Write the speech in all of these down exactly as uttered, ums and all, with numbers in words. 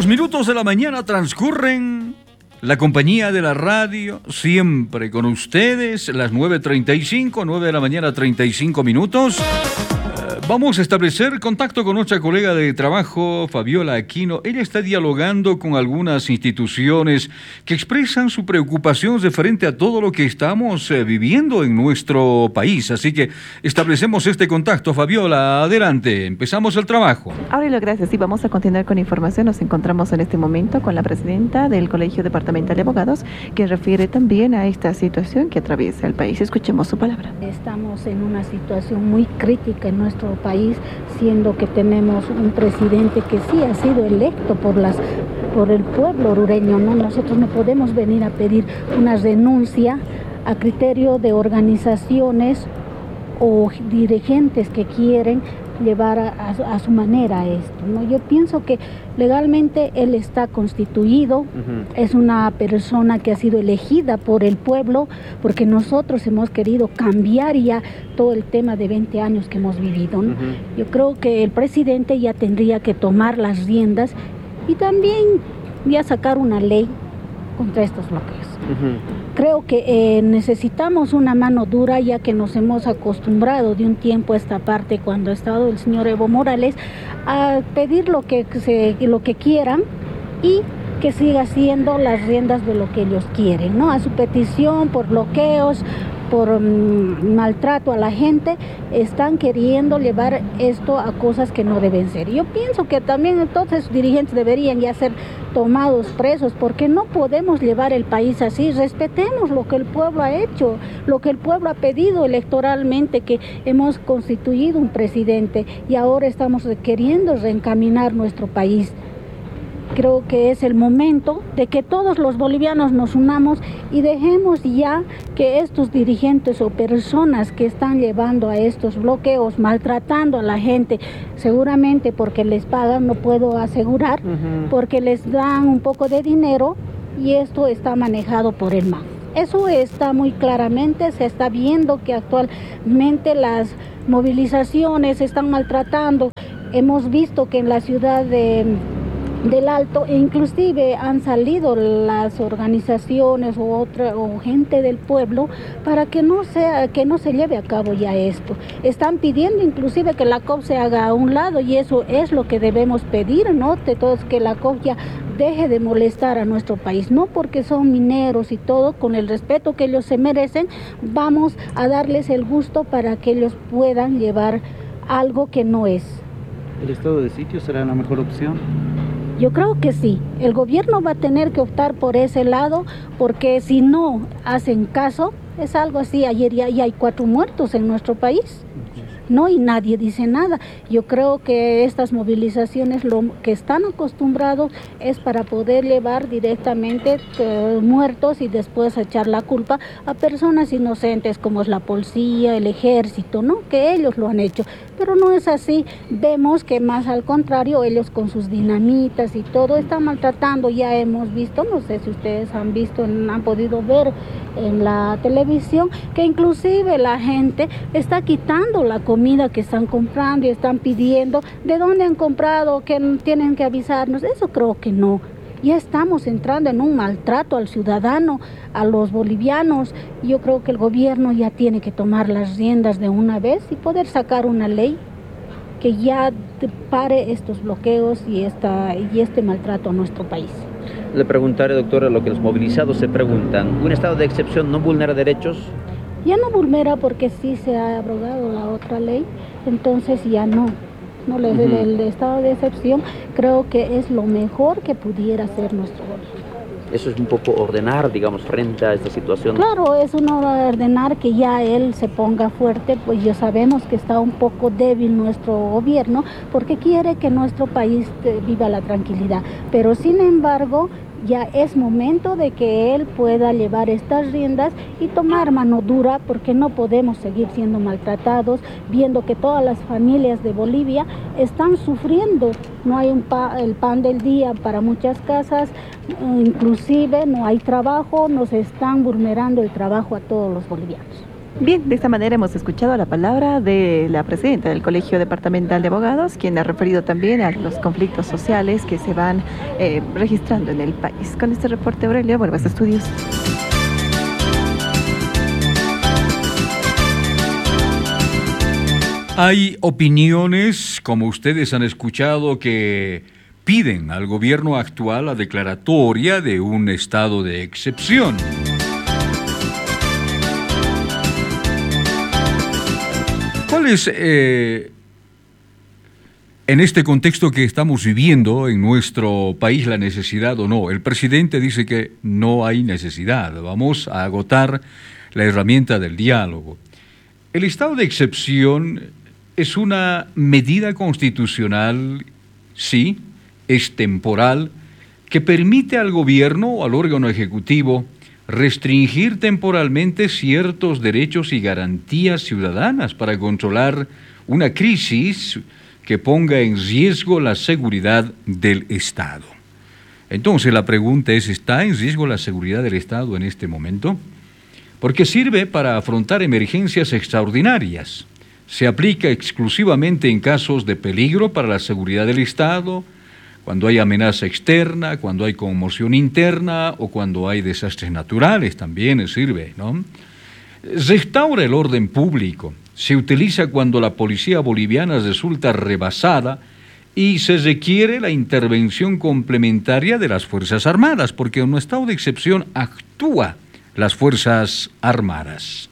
Los minutos de la mañana transcurren. La compañía de la radio, siempre con ustedes, las nueve treinta y cinco, nueve de la mañana, treinta y cinco minutos. Vamos a establecer contacto con nuestra colega de trabajo, Fabiola Aquino. Ella está dialogando con algunas instituciones que expresan su preocupación referente a todo lo que estamos eh, viviendo en nuestro país. Así que establecemos este contacto. Fabiola, adelante. Empezamos el trabajo. Aurelio, gracias. Y vamos a continuar con información. Nos encontramos en este momento con la presidenta del Colegio Departamental de Abogados, que refiere también a esta situación que atraviesa el país. Escuchemos su palabra. Estamos en una situación muy crítica en nuestro país, siendo que tenemos un presidente que sí ha sido electo por las por el pueblo orureño, ¿no? Nosotros no podemos venir a pedir una renuncia a criterio de organizaciones o dirigentes que quieren llevar a, a, a su manera esto, ¿no? Yo pienso que legalmente él está constituido, uh-huh. Es una persona que ha sido elegida por el pueblo, porque nosotros hemos querido cambiar ya todo el tema de veinte años que hemos vivido, ¿no? Uh-huh. Yo creo que el presidente ya tendría que tomar las riendas y también ya sacar una ley contra estos bloqueos. Uh-huh. Creo que eh, necesitamos una mano dura, ya que nos hemos acostumbrado de un tiempo a esta parte, cuando ha estado el señor Evo Morales, a pedir lo que, se, lo que quieran y que siga siendo las riendas de lo que ellos quieren, ¿no? A su petición por bloqueos, por um, maltrato a la gente, están queriendo llevar esto a cosas que no deben ser. Yo pienso que también entonces dirigentes deberían ya ser tomados presos, porque no podemos llevar el país así. Respetemos lo que el pueblo ha hecho, lo que el pueblo ha pedido electoralmente, que hemos constituido un presidente y ahora estamos queriendo reencaminar nuestro país. Creo que es el momento de que todos los bolivianos nos unamos y dejemos ya que estos dirigentes o personas que están llevando a estos bloqueos, maltratando a la gente, seguramente porque les pagan, no puedo asegurar, uh-huh. porque les dan un poco de dinero y esto está manejado por el M A F. Eso está muy claramente, se está viendo que actualmente las movilizaciones están maltratando. Hemos visto que en la ciudad de... del Alto, e inclusive han salido las organizaciones o otra o gente del pueblo para que no sea que no se lleve a cabo ya esto. Están pidiendo inclusive que la C O P se haga a un lado, y eso es lo que debemos pedir, ¿no? De todos, que la C O P ya deje de molestar a nuestro país, no porque son mineros y todo, con el respeto que ellos se merecen, vamos a darles el gusto para que ellos puedan llevar algo que no es. ¿El estado de sitio será la mejor opción? Yo creo que sí, el gobierno va a tener que optar por ese lado, porque si no hacen caso, es algo así. Ayer ya, ya hay cuatro muertos en nuestro país, ¿no? Y nadie dice nada. Yo creo que estas movilizaciones lo que están acostumbrados es para poder llevar directamente eh, muertos y después echar la culpa a personas inocentes como es la policía, el ejército, ¿no? Que ellos lo han hecho. Pero no es así. Vemos que más al contrario, ellos con sus dinamitas y todo están maltratando. Ya hemos visto, no sé si ustedes han visto, han podido ver en la televisión, que inclusive la gente está quitando la comida que están comprando y están pidiendo de dónde han comprado, que tienen que avisarnos. Eso creo que no. Ya estamos entrando en un maltrato al ciudadano, a los bolivianos. Yo creo que el gobierno ya tiene que tomar las riendas de una vez y poder sacar una ley que ya pare estos bloqueos y, esta, y este maltrato a nuestro país. Le preguntaré, doctora, lo que los movilizados se preguntan. ¿Un estado de excepción no vulnera derechos? Ya no vulnera, porque sí se ha abrogado la otra ley, entonces ya no. No, le, uh-huh. el, el estado de excepción creo que es lo mejor que pudiera hacer nuestro gobierno. Eso es un poco ordenar, digamos, frente a esta situación. Claro, es un ordenar que ya él se ponga fuerte, pues ya sabemos que está un poco débil nuestro gobierno, porque quiere que nuestro país viva la tranquilidad. Pero sin embargo, ya es momento de que él pueda llevar estas riendas y tomar mano dura, porque no podemos seguir siendo maltratados, viendo que todas las familias de Bolivia están sufriendo. No hay un pa- el pan del día para muchas casas, inclusive no hay trabajo, nos están vulnerando el trabajo a todos los bolivianos. Bien, de esta manera hemos escuchado la palabra de la presidenta del Colegio Departamental de Abogados, quien ha referido también a los conflictos sociales que se van eh, registrando en el país. Con este reporte, Aurelio, vuelve a los estudios. Hay opiniones, como ustedes han escuchado, que piden al gobierno actual la declaratoria de un estado de excepción. ¿Cuál es, eh, en este contexto que estamos viviendo en nuestro país, la necesidad o no? El presidente dice que no hay necesidad, vamos a agotar la herramienta del diálogo. El estado de excepción es una medida constitucional, sí, es temporal, que permite al gobierno o al órgano ejecutivo restringir temporalmente ciertos derechos y garantías ciudadanas para controlar una crisis que ponga en riesgo la seguridad del Estado. Entonces la pregunta es, ¿está en riesgo la seguridad del Estado en este momento? Porque sirve para afrontar emergencias extraordinarias. Se aplica exclusivamente en casos de peligro para la seguridad del Estado, cuando hay amenaza externa, cuando hay conmoción interna o cuando hay desastres naturales también sirve, ¿no? Restaura el orden público. Se utiliza cuando la policía boliviana resulta rebasada y se requiere la intervención complementaria de las Fuerzas Armadas, porque en un estado de excepción actúa las Fuerzas Armadas.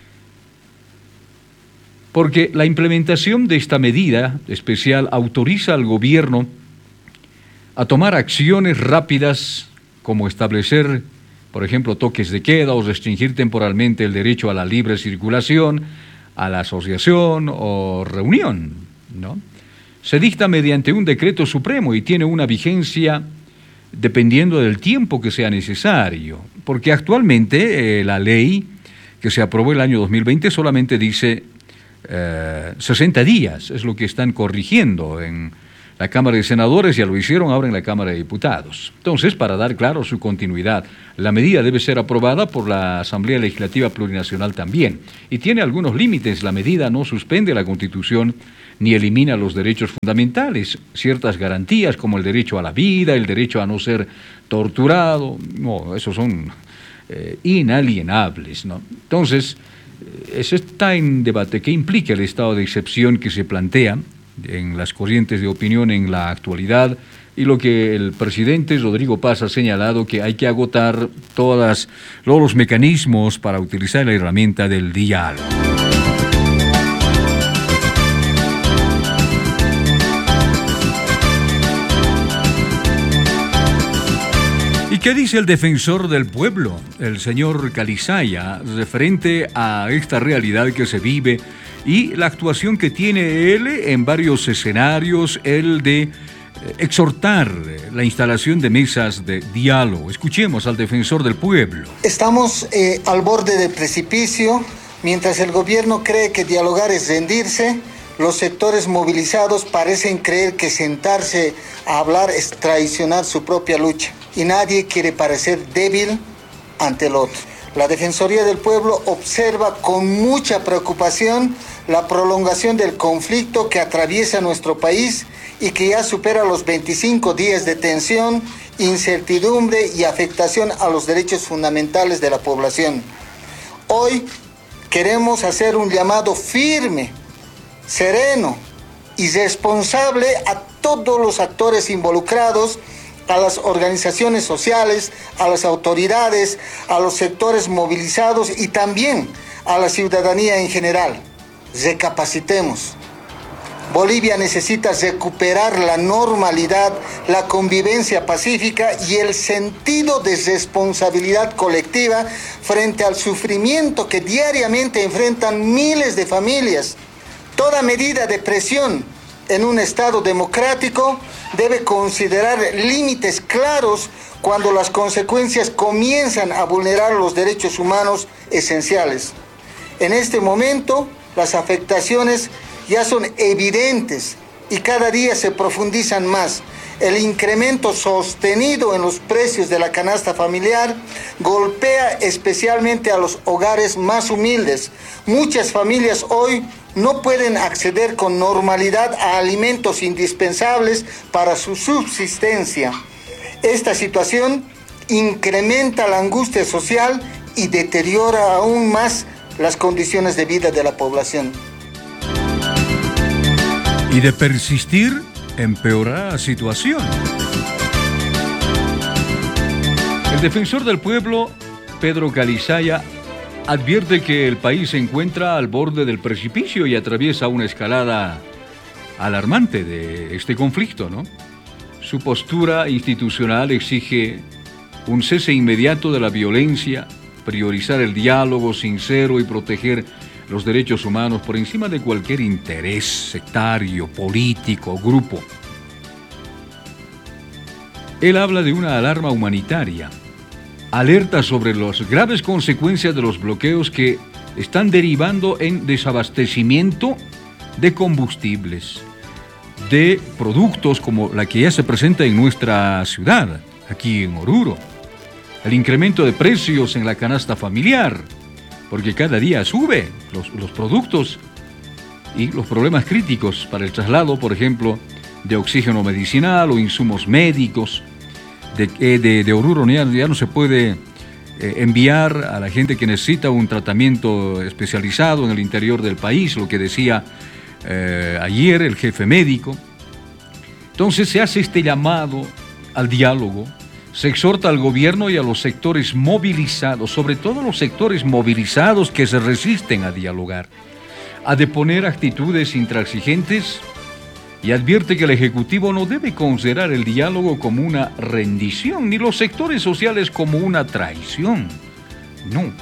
Porque la implementación de esta medida especial autoriza al gobierno a tomar acciones rápidas como establecer, por ejemplo, toques de queda o restringir temporalmente el derecho a la libre circulación, a la asociación o reunión, ¿no? Se dicta mediante un decreto supremo y tiene una vigencia dependiendo del tiempo que sea necesario, porque actualmente eh, la ley que se aprobó el año dos mil veinte solamente dice eh, sesenta días, es lo que están corrigiendo en la Cámara de Senadores, ya lo hicieron ahora en la Cámara de Diputados. Entonces, para dar claro su continuidad, la medida debe ser aprobada por la Asamblea Legislativa Plurinacional también. Y tiene algunos límites. La medida no suspende la Constitución ni elimina los derechos fundamentales, ciertas garantías como el derecho a la vida, el derecho a no ser torturado. No, esos son eh, inalienables, ¿no? Entonces, eso está en debate. ¿Qué implica el estado de excepción que se plantea en las corrientes de opinión en la actualidad? Y lo que el presidente Rodrigo Paz ha señalado, que hay que agotar todas, todos los mecanismos para utilizar la herramienta del diálogo. ¿Y qué dice el defensor del pueblo, el señor Calizaya, referente a esta realidad que se vive y la actuación que tiene él en varios escenarios, el de eh, exhortar la instalación de mesas de diálogo? Escuchemos al defensor del pueblo. Estamos eh, al borde del precipicio. Mientras el gobierno cree que dialogar es rendirse, los sectores movilizados parecen creer que sentarse a hablar es traicionar su propia lucha. Y nadie quiere parecer débil ante el otro. La Defensoría del Pueblo observa con mucha preocupación la prolongación del conflicto que atraviesa nuestro país y que ya supera los veinticinco días de tensión, incertidumbre y afectación a los derechos fundamentales de la población. Hoy queremos hacer un llamado firme, sereno y responsable a todos los actores involucrados, a las organizaciones sociales, a las autoridades, a los sectores movilizados y también a la ciudadanía en general. Recapacitemos. Bolivia necesita recuperar la normalidad, la convivencia pacífica y el sentido de responsabilidad colectiva frente al sufrimiento que diariamente enfrentan miles de familias. Toda medida de presión en un Estado democrático debe considerar límites claros cuando las consecuencias comienzan a vulnerar los derechos humanos esenciales. En este momento, las afectaciones ya son evidentes y cada día se profundizan más. El incremento sostenido en los precios de la canasta familiar golpea especialmente a los hogares más humildes. Muchas familias hoy no pueden acceder con normalidad a alimentos indispensables para su subsistencia. Esta situación incrementa la angustia social y deteriora aún más las condiciones de vida de la población. Y de persistir, empeorará la situación. El defensor del pueblo, Pedro Calizaya, advierte que el país se encuentra al borde del precipicio y atraviesa una escalada alarmante de este conflicto, ¿no? Su postura institucional exige un cese inmediato de la violencia, priorizar el diálogo sincero y proteger los derechos humanos por encima de cualquier interés sectario, político, grupo. Él habla de una alarma humanitaria, alerta sobre las graves consecuencias de los bloqueos que están derivando en desabastecimiento de combustibles, de productos como la que ya se presenta en nuestra ciudad, aquí en Oruro, el incremento de precios en la canasta familiar, porque cada día sube los, los productos y los problemas críticos para el traslado, por ejemplo, de oxígeno medicinal o insumos médicos. De, de, de Oruro ya, ya no se puede eh, enviar a la gente que necesita un tratamiento especializado en el interior del país, lo que decía eh, ayer el jefe médico. Entonces se hace este llamado al diálogo, se exhorta al gobierno y a los sectores movilizados, sobre todo los sectores movilizados que se resisten a dialogar, a deponer actitudes intransigentes, y advierte que el Ejecutivo no debe considerar el diálogo como una rendición, ni los sectores sociales como una traición. No.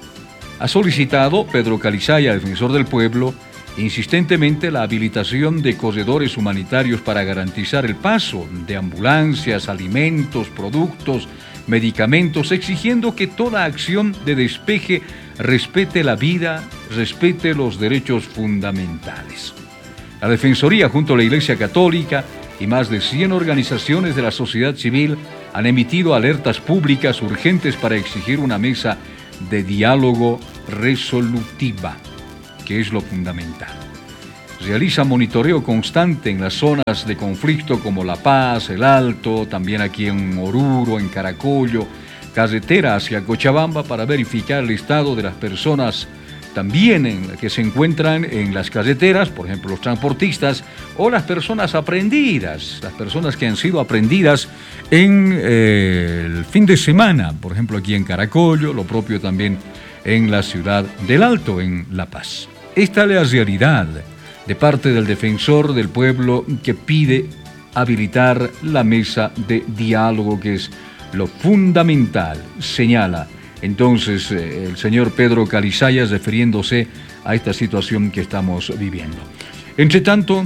Ha solicitado Pedro Calizaya, defensor del pueblo, insistentemente la habilitación de corredores humanitarios para garantizar el paso de ambulancias, alimentos, productos, medicamentos, exigiendo que toda acción de despeje respete la vida, respete los derechos fundamentales. La Defensoría, junto a la Iglesia Católica y más de cien organizaciones de la sociedad civil, han emitido alertas públicas urgentes para exigir una mesa de diálogo resolutiva, que es lo fundamental. Realiza monitoreo constante en las zonas de conflicto como La Paz, El Alto, también aquí en Oruro, en Caracollo, carretera hacia Cochabamba, para verificar el estado de las personas también en que se encuentran en las carreteras, por ejemplo los transportistas o las personas aprendidas, las personas que han sido aprendidas en eh, el fin de semana, por ejemplo aquí en Caracollo, lo propio también en la ciudad del Alto, en La Paz. Esta es la realidad de parte del defensor del pueblo que pide habilitar la mesa de diálogo, que es lo fundamental, señala entonces eh, el señor Pedro Calizaya, refiriéndose a esta situación que estamos viviendo. Entre tanto,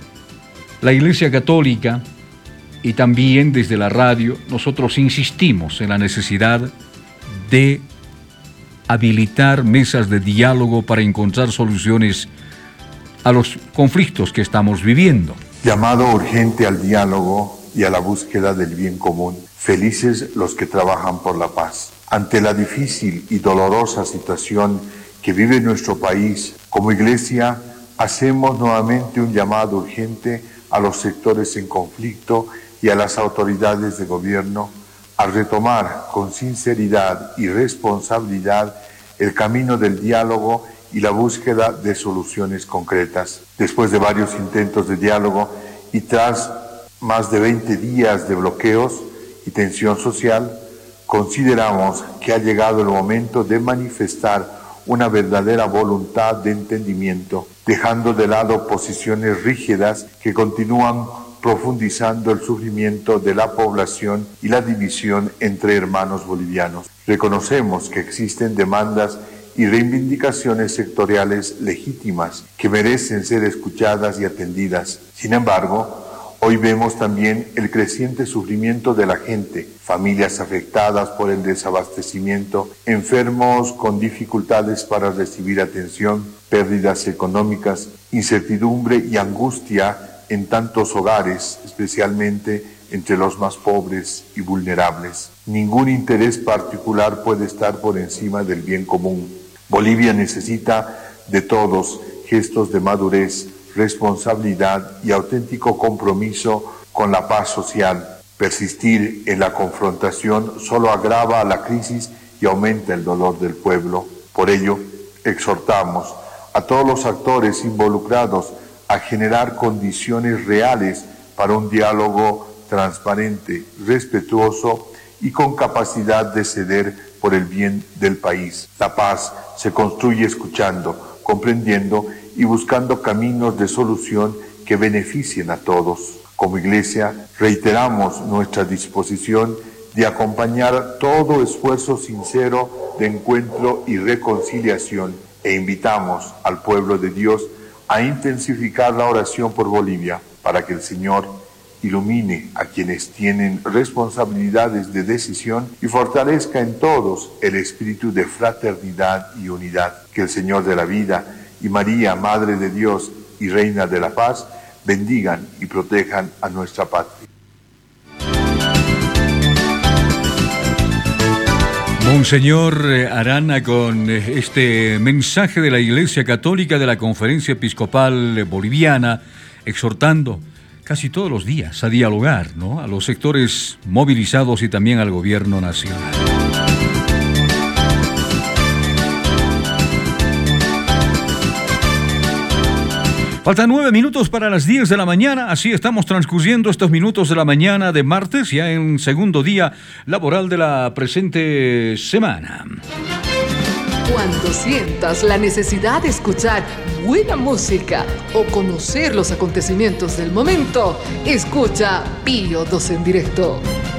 la Iglesia Católica y también desde la radio, nosotros insistimos en la necesidad de habilitar mesas de diálogo para encontrar soluciones a los conflictos que estamos viviendo. Llamado urgente al diálogo y a la búsqueda del bien común. Felices los que trabajan por la paz. Ante la difícil y dolorosa situación que vive nuestro país, como Iglesia, hacemos nuevamente un llamado urgente a los sectores en conflicto y a las autoridades de gobierno a retomar con sinceridad y responsabilidad el camino del diálogo y la búsqueda de soluciones concretas. Después de varios intentos de diálogo y tras más de veinte días de bloqueos y tensión social, consideramos que ha llegado el momento de manifestar una verdadera voluntad de entendimiento, dejando de lado posiciones rígidas que continúan profundizando el sufrimiento de la población y la división entre hermanos bolivianos. Reconocemos que existen demandas y reivindicaciones sectoriales legítimas que merecen ser escuchadas y atendidas. Sin embargo, hoy vemos también el creciente sufrimiento de la gente, familias afectadas por el desabastecimiento, enfermos con dificultades para recibir atención, pérdidas económicas, incertidumbre y angustia en tantos hogares, especialmente entre los más pobres y vulnerables. Ningún interés particular puede estar por encima del bien común. Bolivia necesita de todos gestos de madurez, responsabilidad y auténtico compromiso con la paz social. Persistir en la confrontación solo agrava la crisis y aumenta el dolor del pueblo. Por ello, exhortamos a todos los actores involucrados a generar condiciones reales para un diálogo transparente, respetuoso y con capacidad de ceder por el bien del país. La paz se construye escuchando, comprendiendo y buscando caminos de solución que beneficien a todos. Como Iglesia, reiteramos nuestra disposición de acompañar todo esfuerzo sincero de encuentro y reconciliación e invitamos al pueblo de Dios a intensificar la oración por Bolivia para que el Señor ilumine a quienes tienen responsabilidades de decisión y fortalezca en todos el espíritu de fraternidad y unidad. Que el Señor de la vida y María, Madre de Dios y Reina de la Paz, bendigan y protejan a nuestra patria. Monseñor Arana, con este mensaje de la Iglesia Católica de la Conferencia Episcopal Boliviana, exhortando casi todos los días a dialogar, ¿no?, a los sectores movilizados y también al gobierno nacional. Faltan nueve minutos para las diez de la mañana, así estamos transcurriendo estos minutos de la mañana de martes, ya en segundo día laboral de la presente semana. Cuando sientas la necesidad de escuchar buena música o conocer los acontecimientos del momento, escucha Pío dos en directo.